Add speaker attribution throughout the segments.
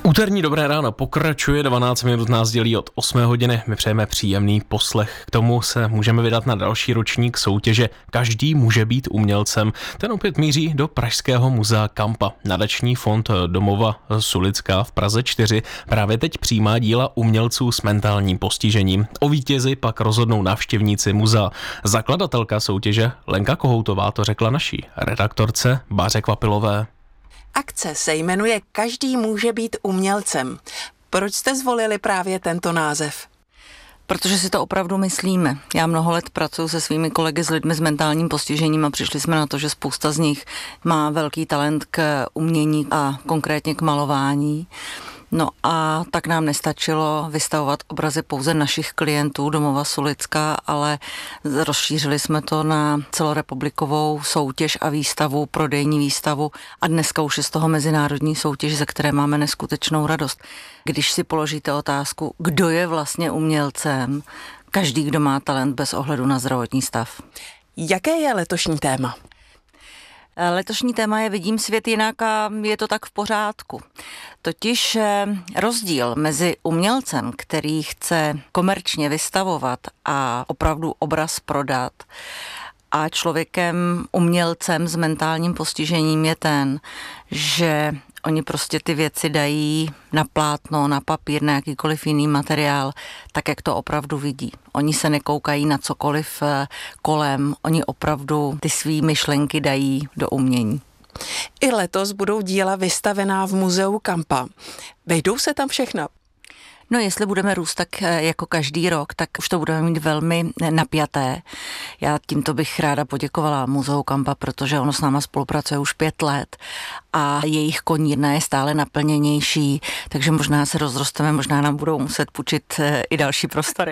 Speaker 1: Úterní Dobré ráno pokračuje, 12 minut nás dělí od 8 hodiny. My přejeme příjemný poslech. K tomu se můžeme vydat na další ročník soutěže Každý může být umělcem. Ten opět míří do Pražského muzea Kampa. Nadační fond Domova Sulická v Praze 4 právě teď přijímá díla umělců s mentálním postižením. O vítězi pak rozhodnou návštěvníci muzea. Zakladatelka soutěže Lenka Kohoutová to řekla naší redaktorce Báře Kvapilové.
Speaker 2: Akce se jmenuje Každý může být umělcem. Proč jste zvolili právě tento název?
Speaker 3: Protože si to opravdu myslíme. Já mnoho let pracuji se svými kolegy s lidmi s mentálním postižením a přišli jsme na to, že spousta z nich má velký talent k umění a konkrétně k malování. No a tak nám nestačilo vystavovat obrazy pouze našich klientů Domova Sulická, ale rozšířili jsme to na celorepublikovou soutěž a výstavu, prodejní výstavu a dneska už je z toho mezinárodní soutěž, ze které máme neskutečnou radost. Když si položíte otázku, kdo je vlastně umělcem, každý, kdo má talent bez ohledu na zdravotní stav.
Speaker 2: Jaké je letošní téma?
Speaker 3: Letošní téma je Vidím svět jinak a je to tak v pořádku. Totiž rozdíl mezi umělcem, který chce komerčně vystavovat a opravdu obraz prodat, a člověkem, umělcem s mentálním postižením je ten, že oni prostě ty věci dají na plátno, na papír, na jakýkoliv jiný materiál, tak jak to opravdu vidí. Oni se nekoukají na cokoliv kolem, oni opravdu ty svý myšlenky dají do umění.
Speaker 2: I letos budou díla vystavená v muzeu Kampa. Vejdou se tam všechna?
Speaker 3: No jestli budeme růst tak jako každý rok, tak už to budeme mít velmi napjaté. Já tímto bych ráda poděkovala Muzeu Kampa, protože ono s náma spolupracuje už 5 let a jejich konírna je stále naplněnější, takže možná se rozrosteme, možná nám budou muset půjčit i další prostory.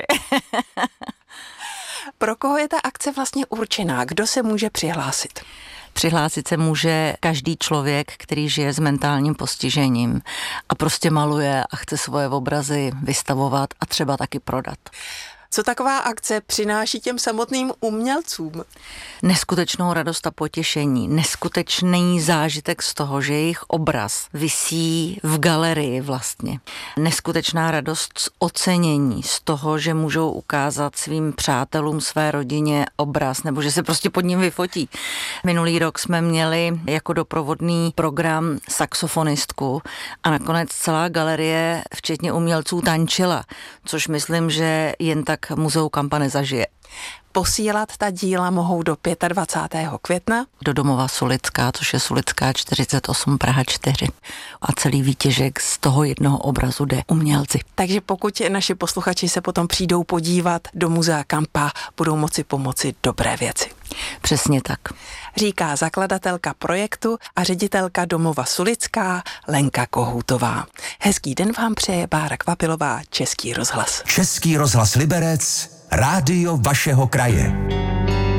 Speaker 2: Pro koho je ta akce vlastně určená? Kdo se může přihlásit?
Speaker 3: Přihlásit se může každý člověk, který žije s mentálním postižením a prostě maluje a chce svoje obrazy vystavovat a třeba taky prodat.
Speaker 2: Co taková akce přináší těm samotným umělcům?
Speaker 3: Neskutečnou radost a potěšení, neskutečný zážitek z toho, že jejich obraz visí v galerii vlastně. Neskutečná radost z ocenění, z toho, že můžou ukázat svým přátelům, své rodině obraz, nebo že se prostě pod ním vyfotí. Minulý rok jsme měli jako doprovodný program saxofonistku a nakonec celá galerie, včetně umělců, tančila, což myslím, že jen tak Muzeu Kampa nezažije.
Speaker 2: Posílat ta díla mohou do 25. května.
Speaker 3: Do Domova Sulická, což je Sulická 48, Praha 4. A celý výtěžek z toho jednoho obrazu jde umělci.
Speaker 2: Takže pokud naši posluchači se potom přijdou podívat do Muzea Kampa, budou moci pomoci dobré věci.
Speaker 3: Přesně tak.
Speaker 2: Říká zakladatelka projektu a ředitelka Domova Sulická Lenka Kohoutová. Hezký den vám přeje Bára Kvapilová, Český rozhlas.
Speaker 4: Český rozhlas Liberec, rádio vašeho kraje.